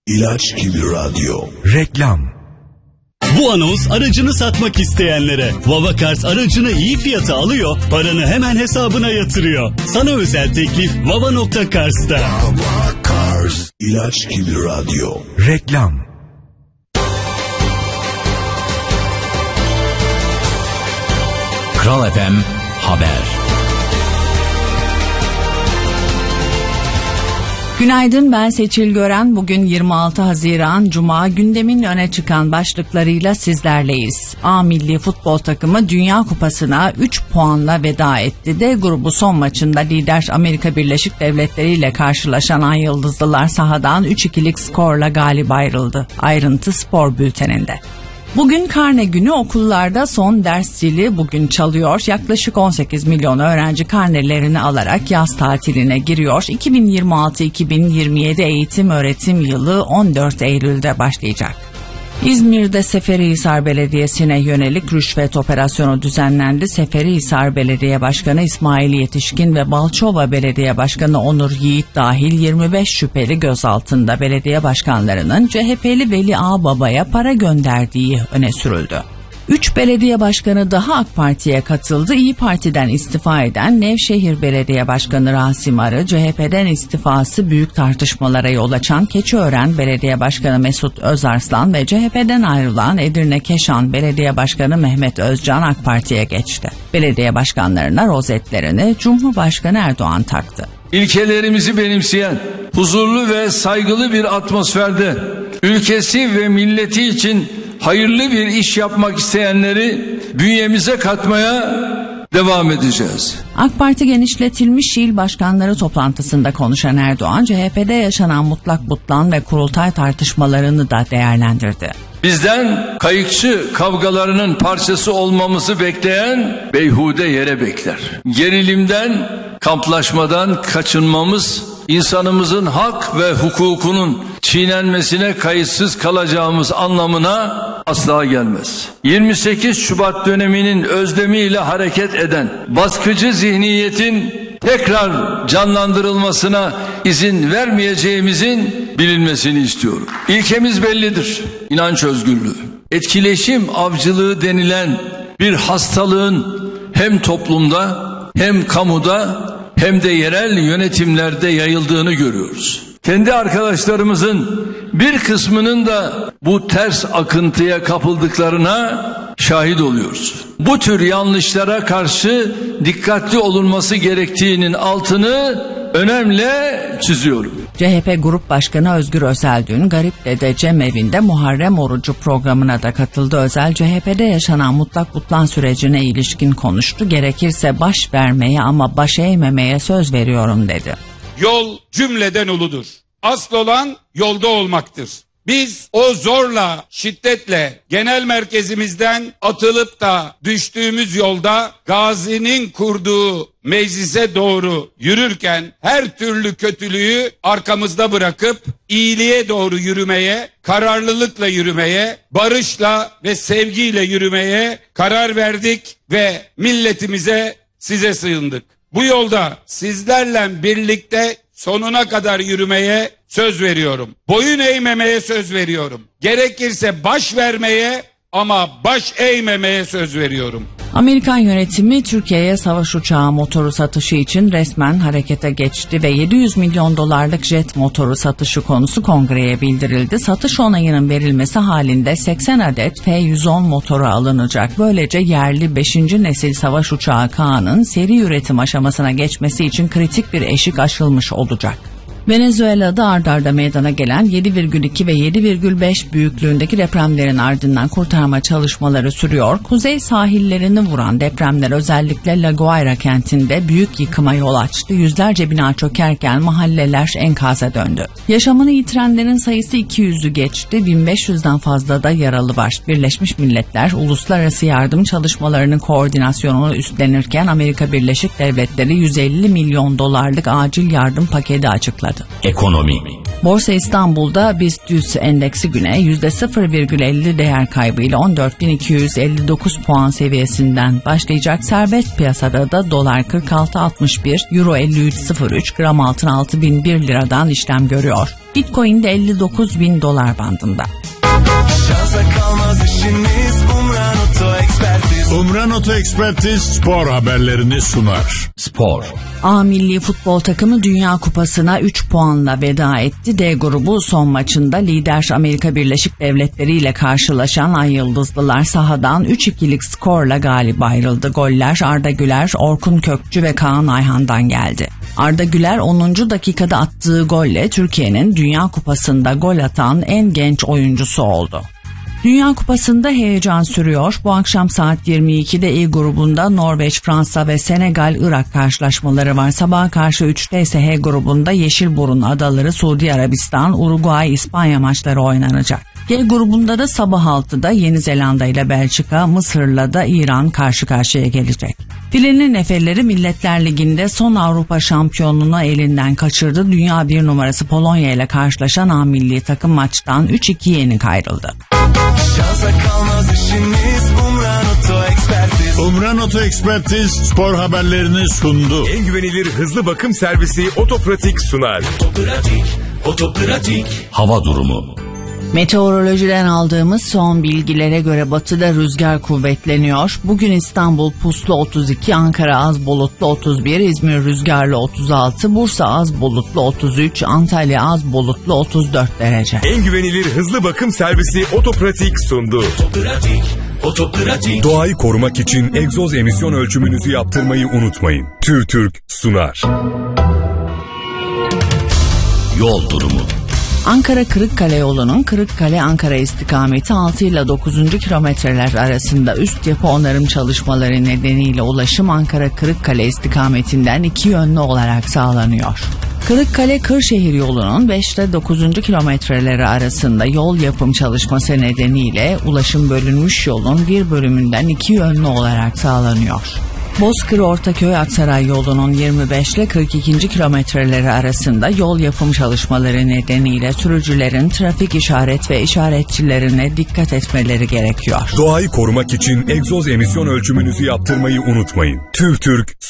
İlaç gibi radyo. Reklam. Bu anons aracını satmak isteyenlere. Vavacars aracını iyi fiyata alıyor, paranı hemen hesabına yatırıyor. Sana özel teklif Vava.Cars'ta. Vavacars. İlaç gibi radyo. Reklam. Kral FM Haber. Günaydın, ben Seçil Gören. Bugün 26 Haziran Cuma, gündemin öne çıkan başlıklarıyla sizlerleyiz. A milli futbol takımı Dünya Kupası'na 3 puanla veda etti de grubu son maçında lider Amerika Birleşik Devletleri ile karşılaşan Ay Yıldızlılar sahadan 3-2'lik skorla galip ayrıldı. Ayrıntı spor bülteninde. Bugün karne günü, okullarda son ders zili bugün çalıyor. Yaklaşık 18 milyon öğrenci karnelerini alarak yaz tatiline giriyor. 2026-2027 eğitim öğretim yılı 14 Eylül'de başlayacak. İzmir'de Seferihisar Belediyesi'ne yönelik rüşvet operasyonu düzenlendi. Seferihisar Belediye Başkanı İsmail Yetişkin ve Balçova Belediye Başkanı Onur Yiğit dahil 25 şüpheli gözaltında. Belediye başkanlarının CHP'li Veli Ağbaba'ya para gönderdiği öne sürüldü. 3 belediye başkanı daha AK Parti'ye katıldı. İYİ Parti'den istifa eden Nevşehir Belediye Başkanı Rasim Arı, CHP'den istifası büyük tartışmalara yol açan Keçiören Belediye Başkanı Mesut Özarslan ve CHP'den ayrılan Edirne Keşan Belediye Başkanı Mehmet Özcan AK Parti'ye geçti. Belediye başkanlarına rozetlerini Cumhurbaşkanı Erdoğan taktı. İlkelerimizi benimseyen, huzurlu ve saygılı bir atmosferde ülkesi ve milleti için hayırlı bir iş yapmak isteyenleri bünyemize katmaya devam edeceğiz. AK Parti genişletilmiş il başkanları toplantısında konuşan Erdoğan, CHP'de yaşanan mutlak butlan ve kurultay tartışmalarını da değerlendirdi. Bizden kayıkçı kavgalarının parçası olmamızı bekleyen beyhude yere bekler. Gerilimden, kamplaşmadan kaçınmamız, insanımızın hak ve hukukunun çiğnenmesine kayıtsız kalacağımız anlamına asla gelmez. 28 Şubat döneminin özlemiyle hareket eden baskıcı zihniyetin tekrar canlandırılmasına izin vermeyeceğimizin bilinmesini istiyorum. İlkemiz bellidir: İnanç özgürlüğü. Etkileşim avcılığı denilen bir hastalığın hem toplumda hem kamuda hem de yerel yönetimlerde yayıldığını görüyoruz. Kendi arkadaşlarımızın bir kısmının da bu ters akıntıya kapıldıklarına şahit oluyoruz. Bu tür yanlışlara karşı dikkatli olunması gerektiğinin altını önemli çiziyorum. CHP Grup Başkanı Özgür Özel dün Garipde'de Cemevi'nde Muharrem Orucu programına da katıldı. Özel, CHP'de yaşanan mutlak butlan sürecine ilişkin konuştu. Gerekirse baş vermeye ama baş eğmemeye söz veriyorum dedi. Yol cümleden uludur. Asıl olan yolda olmaktır. Biz o zorla, şiddetle genel merkezimizden atılıp da düştüğümüz yolda Gazi'nin kurduğu meclise doğru yürürken her türlü kötülüğü arkamızda bırakıp iyiliğe doğru yürümeye, kararlılıkla yürümeye, barışla ve sevgiyle yürümeye karar verdik ve milletimize, size sığındık. Bu yolda sizlerle birlikte sonuna kadar yürümeye söz veriyorum. Boyun eğmemeye söz veriyorum. Gerekirse baş vermeye ama baş eğmemeye söz veriyorum. Amerikan yönetimi Türkiye'ye savaş uçağı motoru satışı için resmen harekete geçti ve 700 milyon dolarlık jet motoru satışı konusu kongreye bildirildi. Satış onayının verilmesi halinde 80 adet F-110 motoru alınacak. Böylece yerli 5. nesil savaş uçağı Ka'nın seri üretim aşamasına geçmesi için kritik bir eşik aşılmış olacak. Venezuela'da ard arda meydana gelen 7,2 ve 7,5 büyüklüğündeki depremlerin ardından kurtarma çalışmaları sürüyor. Kuzey sahillerini vuran depremler özellikle La Guaira kentinde büyük yıkıma yol açtı. Yüzlerce bina çökerken mahalleler enkaza döndü. Yaşamını yitirenlerin sayısı 200'ü geçti. 1500'den fazla da yaralı var. Birleşmiş Milletler uluslararası yardım çalışmalarının koordinasyonunu üstlenirken Amerika Birleşik Devletleri 150 milyon dolarlık acil yardım paketi açıkladı. açıkladı. Ekonomi. Borsa İstanbul'da BIST endeksi güne %0,50 değer kaybıyla 14.259 puan seviyesinden başlayacak. Serbest piyasada da dolar 46.61, euro 53.03, gram altın 6.001 liradan işlem görüyor. Bitcoin de 59.000 dolar bandında. Şansa kalmaz işiniz, Umran Oto Ekspertiz. Umran Oto Ekspertiz spor haberlerini sunar. Spor. A milli futbol takımı Dünya Kupası'na 3 puanla veda etti. D grubu son maçında lider Amerika Birleşik Devletleri ile karşılaşan Ay Yıldızlılar sahadan 3-2'lik skorla galip ayrıldı. Goller Arda Güler, Orkun Kökçü ve Kaan Ayhan'dan geldi. Arda Güler 10. dakikada attığı golle Türkiye'nin Dünya Kupası'nda gol atan en genç oyuncusu oldu. Dünya Kupası'nda heyecan sürüyor. Bu akşam saat 22'de İ grubunda Norveç, Fransa ve Senegal-Irak karşılaşmaları var. Sabaha karşı 3'te ise H grubunda Yeşilburun Adaları, Suudi Arabistan, Uruguay, İspanya maçları oynanacak. G grubunda da sabah 6'da Yeni Zelanda ile Belçika, Mısır'la da İran karşı karşıya gelecek. Filenin Efeleri Milletler Ligi'nde son Avrupa şampiyonluğunu elinden kaçırdı. Dünya 1 numarası Polonya ile karşılaşan A milli takım maçtan 3-2 yenik ayrıldı. Şansa kalmaz işiniz, Umran Oto Ekspertiz. Umran Oto Ekspertiz spor haberlerini sundu. En güvenilir hızlı bakım servisi Otopratik sunar. Otopratik. Hava durumu. Meteorolojiden aldığımız son bilgilere göre batıda rüzgar kuvvetleniyor. Bugün İstanbul puslu 32, Ankara az bulutlu 31, İzmir rüzgarlı 36, Bursa az bulutlu 33, Antalya az bulutlu 34 derece. En güvenilir hızlı bakım servisi Otopratik sundu. Otopratik. Doğayı korumak için egzoz emisyon ölçümünüzü yaptırmayı unutmayın. TÜRTÜRK sunar. Yol durumu. Ankara-Kırıkkale yolunun Kırıkkale-Ankara istikameti 6 ile 9. kilometreler arasında üst yapı onarım çalışmaları nedeniyle ulaşım Ankara-Kırıkkale istikametinden iki yönlü olarak sağlanıyor. Kırıkkale-Kırşehir yolunun 5 ile 9. kilometreleri arasında yol yapım çalışması nedeniyle ulaşım bölünmüş yolun bir bölümünden iki yönlü olarak sağlanıyor. Bozkır-Ortaköy-Aksaray yolunun 25 ile 42. kilometreleri arasında yol yapım çalışmaları nedeniyle sürücülerin trafik işaret ve işaretçilerine dikkat etmeleri gerekiyor. Doğayı korumak için egzoz emisyon ölçümünüzü yaptırmayı unutmayın. TÜRTÜRK